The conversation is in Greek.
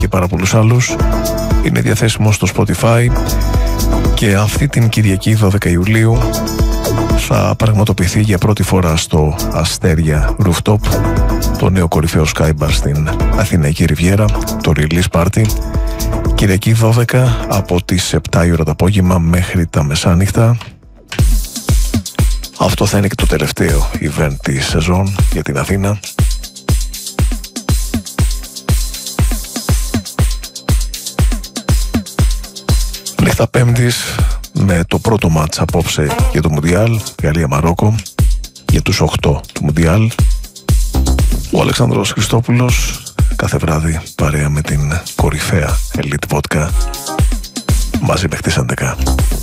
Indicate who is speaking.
Speaker 1: και πάρα πολλούς άλλους. Είναι διαθέσιμο στο Spotify και αυτή την Κυριακή 12 Ιουλίου θα πραγματοποιηθεί για πρώτη φορά στο Αστέρια Rooftop, το νέο κορυφαίο Sky Bar στην Αθηναϊκή Ριβιέρα, το Release Party. Κυριακή 12 από τις 7 η ώρα το απόγευμα μέχρι τα μεσάνυχτα. Αυτό θα είναι και το τελευταίο event της σεζόν για την Αθήνα. Νύχτα Πέμπτης με το πρώτο μάτς απόψε για το Μουντιάλ, Γαλλία-Μαρόκο, για τους 8 του Μουντιάλ. Ο Αλεξάνδρος Χριστόπουλος κάθε βράδυ παρέα με την κορυφαία Elite Vodka μαζί μέχρι τις 11.